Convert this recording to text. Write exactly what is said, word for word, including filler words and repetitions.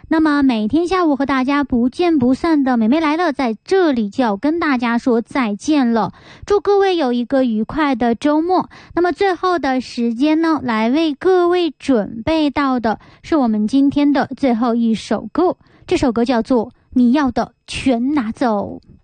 那么每天下午和大家不见不散的美美来了，在这里就要跟大家说再见了。祝各位有一个愉快的周末。那么最后的时间呢，来为各位准备到的是我们今天的最后一首歌，这首歌叫做《你要的全拿走》。